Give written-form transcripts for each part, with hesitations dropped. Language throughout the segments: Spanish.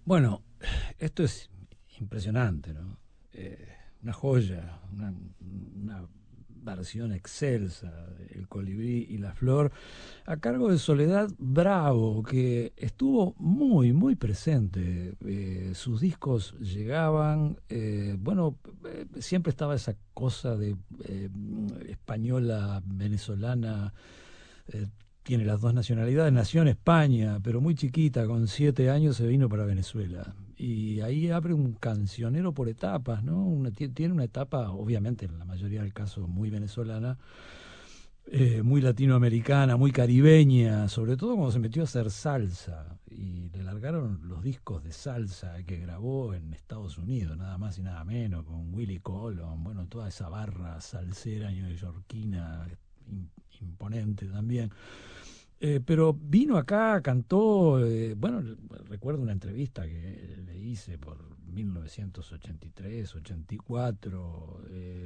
Bueno, esto es impresionante, ¿no? Una joya, una versión excelsa, El colibrí y la flor, a cargo de Soledad Bravo, que estuvo muy presente. Sus discos llegaban, siempre estaba esa cosa de española, venezolana, eh, tiene las dos nacionalidades, nació en España, pero muy chiquita, con 7 años se vino para Venezuela. Y ahí abre un cancionero por etapas, ¿no? Tiene una etapa, obviamente, en la mayoría del caso, muy venezolana, muy latinoamericana, muy caribeña, sobre todo cuando se metió a hacer salsa. Y le largaron los discos de salsa que grabó en Estados Unidos, nada más y nada menos, con Willie Colon, bueno, toda esa barra salsera neoyorquina, imponente también. Pero vino acá, cantó, recuerdo una entrevista que le hice por 1983, 84,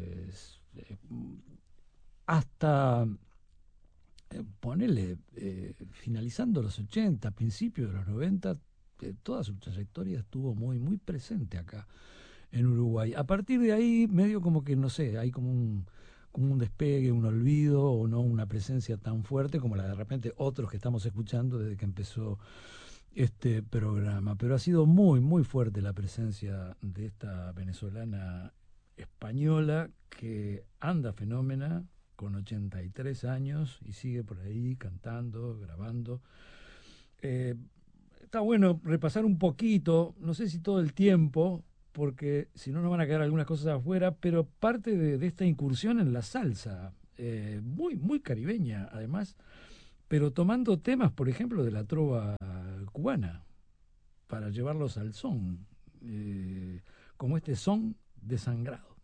hasta ponerle, finalizando los 80, principios de los 90, toda su trayectoria estuvo muy presente acá en Uruguay. A partir de ahí, medio como que, no sé, hay como un despegue, un olvido, o no una presencia tan fuerte como la de repente otros que estamos escuchando desde que empezó este programa. Pero ha sido muy fuerte la presencia de esta venezolana española que anda fenómena con 83 años y sigue por ahí cantando, grabando. Eh, Está bueno repasar un poquito, no sé si todo el tiempo, porque si no nos van a quedar algunas cosas afuera, pero parte de esta incursión en la salsa, muy caribeña además, pero tomando temas, por ejemplo, de la trova cubana, para llevarlos al son, como este son desangrado.